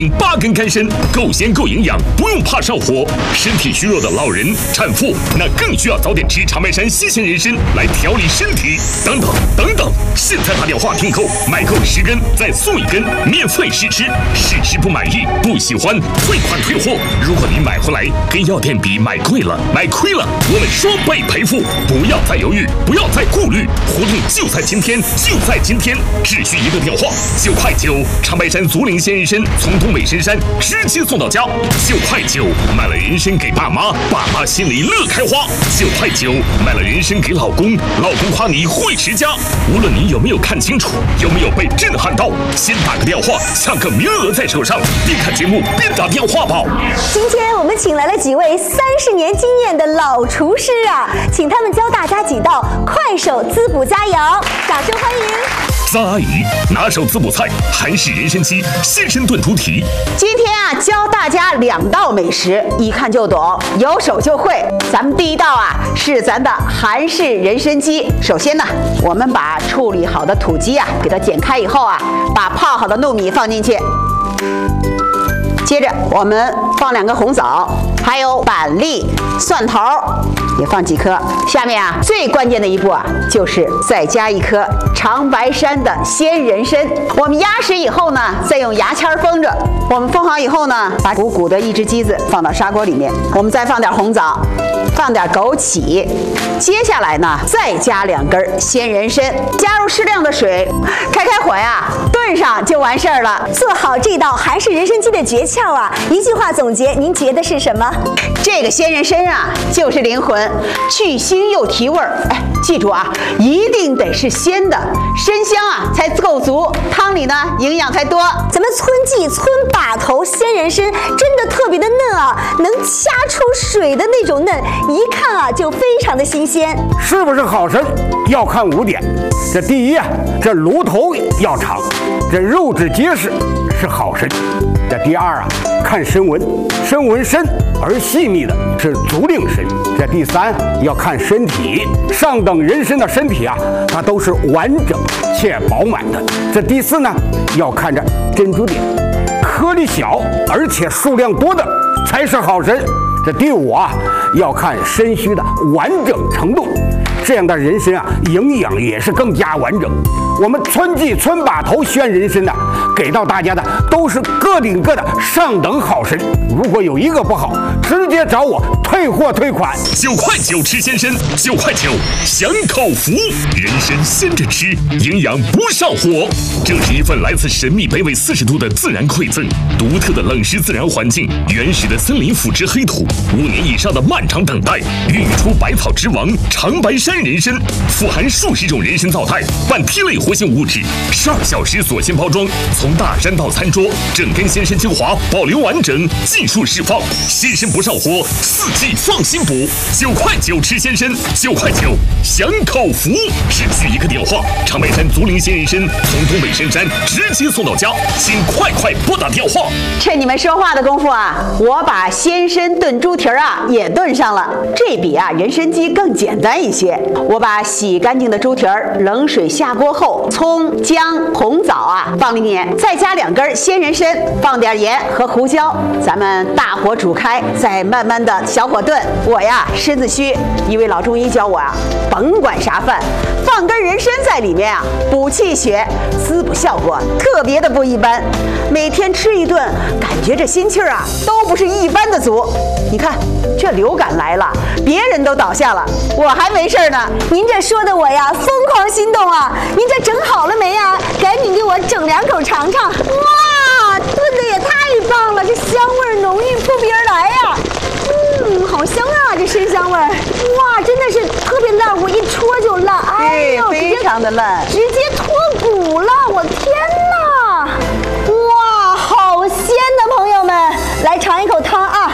8根干参，够鲜够营养，不用怕上火。身体虚弱的老人、产妇，那更需要早点吃长白山新鲜人参来调理身体。等等，现在打电话订购，买够10根再送1根，免费试吃。试吃不满意、不喜欢，退款退货。如果你买回来跟药店比买贵了、买亏了，我们双倍赔付。不要再犹豫，不要再顾虑，活动就在今天，只需1个电话，9块9，长白山竹林鲜人参从东北深山直接送到家，9块9，买了人参给爸妈，爸妈心里乐开花；9块9，买了人参给老公，老公夸你会持家。无论你有没有看清楚，有没有被震撼到，先打个电话，抢个名额在手上，边看节目边打电话吧。 今天我们请来了几位30年经验的老厨师啊，请他们教大家几道快手滋补佳肴，掌声欢迎。 张阿姨拿手滋补菜韩式人参鸡鲜参炖猪蹄。 今天啊，教大家2道美食，一看就懂，有手就会。咱们第一道啊是咱的韩式人参鸡。首先呢，我们把处理好的土鸡啊给它剪开以后啊，把泡好的糯米放进去。接着我们放2个红枣，还有板栗、蒜头也放几颗。下面啊，最关键的一步啊，就是再加1颗长白山的鲜人参。我们压实以后呢，再用牙签封着。我们封好以后呢，把鼓鼓的一只鸡子放到砂锅里面，我们再放点红枣，放点枸杞。接下来呢，再加2根鲜人参，加入适量的水，开火呀，炖上就完事儿了。 做好这道韩式人参鸡的诀窍啊，一句话总结，您觉得是什么？ 这个鲜人参啊，就是灵魂，去腥又提味儿。哎，记住啊，一定得是鲜的，参香啊才够足，汤里呢营养才多。 咱们村记村把头鲜人参真的特别的嫩啊，能掐出水的那种嫩，一看啊就非常的新鲜。 是不是好参要看5点，这第一啊，这炉头要长，这肉质结实是好参。这第2啊，看参纹，参纹深而细密的是竹令参。这第3要看身体，上等人参的身体啊，它都是完整且饱满的。这第4呢，要看着珍珠点，颗粒小而且数量多的才是好参。这第5啊，要看参须的完整程度，这样的人参啊，营养也是更加完整。我们村记村把头鲜人参呢，给到大家的都是个顶个的上等好参。如果有1个不好，直接找我退货退款。 9块9吃鲜参，9块9享口福。人参鲜着吃，营养不上火。这是一份来自神秘北纬40度的自然馈赠，独特的冷湿自然环境，原始的森林腐殖黑土，5年以上的漫长等待，孕育出百草之王长白山人参，富含数十种人参皂苷、半萜类活性物质，12小时锁鲜包装，从大山到餐桌，整根鲜参精华保留完整，尽数释放，鲜参不上火，4季放心补。9块9吃鲜参，9块9享口福。只需1个电话，长白山竹林鲜人参从东北深山直接送到家，请快拨打电话。 趁你们说话的功夫啊，我把鲜参炖猪蹄啊也炖上了。这比啊人参鸡更简单一些。我把洗干净的猪蹄冷水下锅后，葱、姜、红枣啊放里面，再加2根鲜人参，放点盐和胡椒，咱们大火煮开，再慢慢的小火炖。我呀身子虚，一位老中医教我啊，甭管啥饭，放根人参在里面啊，补气血，滋补效果特别的不一般。每天吃一顿，感觉这心气儿啊都不是一般的足。你看这流感来了，别人都倒下了，我还没事呢。 您这说的我呀疯狂心动啊！您这整好了没呀？赶紧给我整2口尝尝。哇，炖的也太棒了，这香味浓郁扑鼻而来呀！好香啊，这参香味儿！哇，真的是特别烂，我一戳就烂，哎呦， 非常的烂， 直接脱骨了，我天哪！哇，好鲜的朋友们，来尝一口汤啊！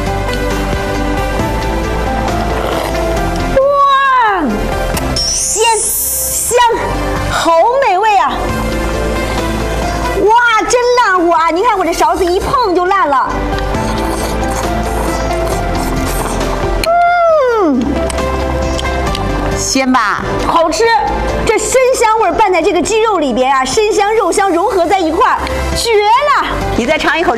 哇，鲜香，好美味啊！哇，真烂乎啊！您看我这勺子一碰就烂了。 鲜吧？ 好吃，这参香味拌在这个鸡肉里边啊，参香肉香融合在一块儿，绝了！ 你再尝一口。